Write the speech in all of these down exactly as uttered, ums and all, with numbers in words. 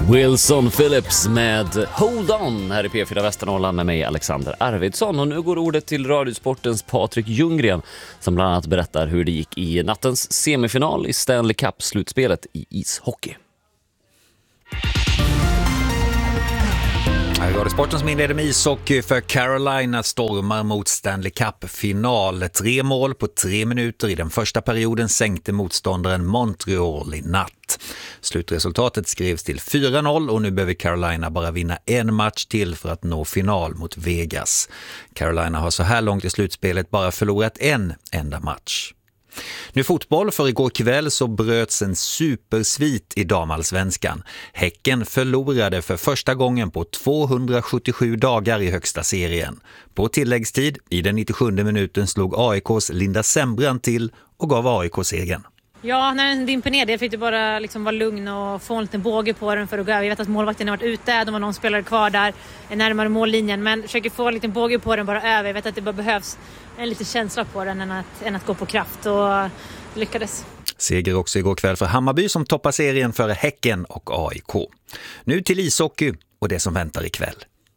Wilson Phillips med Hold On här i P fyra Västernorrland med mig Alexander Arvidsson. Och nu går ordet till Radiosportens Patrik Ljunggren som bland annat berättar hur det gick i nattens semifinal i Stanley Cup-slutspelet i ishockey. Radiosporten som inleder med ishockey för Carolina stormar mot Stanley Cup-final. Tre mål på tre minuter i den första perioden sänkte motståndaren Montreal i natt. Slutresultatet skrevs till fyra noll och nu behöver Carolina bara vinna en match till för att nå final mot Vegas. Carolina har så här långt i slutspelet bara förlorat en enda match. Nu fotboll, för igår kväll så bröts en supersvit i damallsvenskan. Häcken förlorade för första gången på tvåhundrasjuttiosju dagar i högsta serien. På tilläggstid, i den nittiosjunde minuten, slog A I K:s Linda Sembrand till och gav A I K segern. Ja, när den dimper ner, det fick du bara liksom vara lugn och få en liten båge på den för att gå över. Jag vet att målvakten har varit ute, de har någon spelare kvar där närmare mållinjen, men försöker få en liten båge på den bara över. Jag vet att det bara behövs en liten känsla på den än att, än att gå på kraft, och lyckades. Seger också igår kväll för Hammarby som toppar serien före Häcken och A I K. Nu till ishockey och det som väntar ikväll.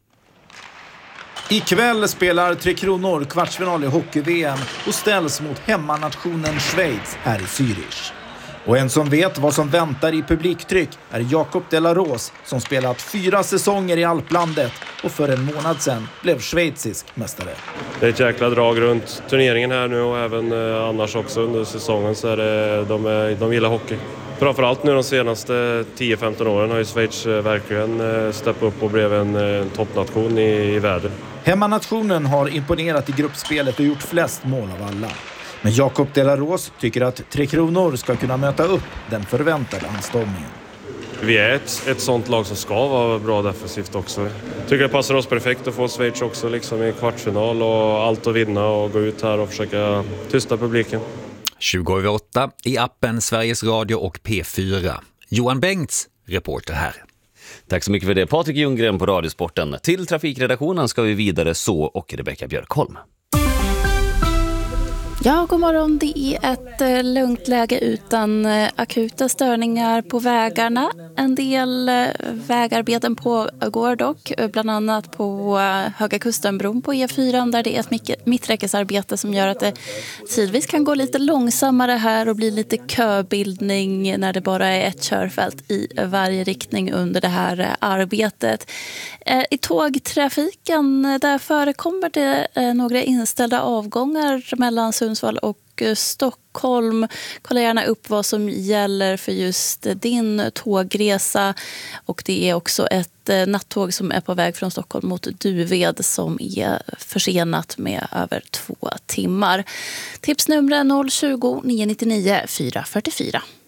Ikväll spelar Tre Kronor kvartsfinal i hockey-V M och ställs mot hemmanationen Schweiz här i Zürich. Och en som vet vad som väntar i publiktryck är Jakob de la Rose som spelat fyra säsonger i Alplandet och för en månad sedan blev schweizisk mästare. Det är ett jäkla drag runt turneringen här nu och även eh, annars också under säsongen, så är det, de, är, de gillar hockey. Framförallt nu de senaste tio femton åren har ju Schweiz verkligen steppat upp och blev en, en toppnation i, i världen. Hemmanationen har imponerat i gruppspelet och gjort flest mål av alla. Men Jakob de la Rose tycker att Tre Kronor ska kunna möta upp den förväntade anstormningen. Vi är ett, ett sånt lag som ska vara bra defensivt också. Jag tycker det passar oss perfekt att få Schweiz också liksom i kvartsfinal och allt att vinna och gå ut här och försöka tysta publiken. tjugo över åtta i appen Sveriges Radio och P fyra. Johan Bengts, reporter här. Tack så mycket för det, Patrik Ljunggren på Radiosporten. Till trafikredaktionen ska vi vidare så och Rebecka Björkholm. Ja, god morgon. Det är ett lugnt läge utan akuta störningar på vägarna. En del vägarbeten pågår dock, bland annat på Höga Kustenbron på E fyra där det är ett mitträckesarbete som gör att det tidvis kan gå lite långsammare här och bli lite köbildning när det bara är ett körfält i varje riktning under det här arbetet. I tågtrafiken där förekommer det några inställda avgångar mellan Sundsvall och Stockholm. Kolla gärna upp vad som gäller för just din tågresa, och det är också ett nattåg som är på väg från Stockholm mot Duved som är försenat med över två timmar. Tipsnumren noll tjugo, nio nittionio, fyra fyrtiofyra.